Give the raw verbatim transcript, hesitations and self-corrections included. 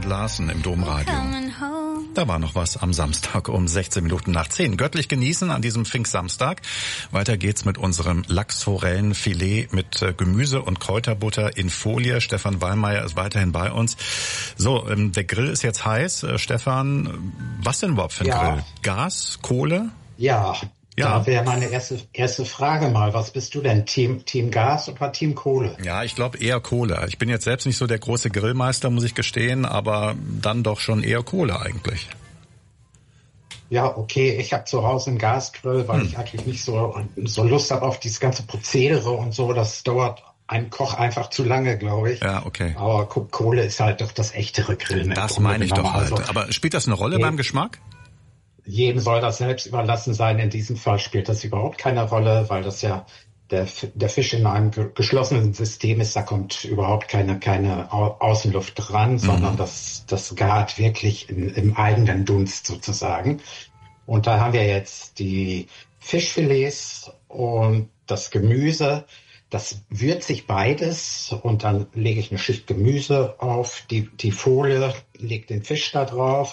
Richard Larson im Domradio. Da war noch was am Samstag um sechzehn Minuten nach zehn. Göttlich genießen an diesem Pfingstsamstag. Weiter geht's mit unserem Lachsforellenfilet mit Gemüse und Kräuterbutter in Folie. Stefan Wallmeier ist weiterhin bei uns. So, der Grill ist jetzt heiß. Stefan, was denn überhaupt für ein ja. Grill? Gas, Kohle? Ja, Ja. Da wäre meine erste erste Frage mal. Was bist du denn? Team Team Gas oder Team Kohle? Ja, ich glaube eher Kohle. Ich bin jetzt selbst nicht so der große Grillmeister, muss ich gestehen, aber dann doch schon eher Kohle eigentlich. Ja, okay. Ich habe zu Hause einen Gasgrill, weil hm. ich eigentlich nicht so so Lust habe auf dieses ganze Prozedere und so. Das dauert ein Koch einfach zu lange, glaube ich. Ja, okay. Aber Kohle ist halt doch das echtere Grillen. Das meine ich doch halt. Also, aber spielt das eine Rolle nee. beim Geschmack? Jedem soll das selbst überlassen sein. In diesem Fall spielt das überhaupt keine Rolle, weil das ja der, der Fisch in einem geschlossenen System ist. Da kommt überhaupt keine, keine Außenluft dran, mhm. sondern das, das gart wirklich im, im eigenen Dunst sozusagen. Und da haben wir jetzt die Fischfilets und das Gemüse. Das würzig beides und dann lege ich eine Schicht Gemüse auf die, die Folie, lege den Fisch da drauf.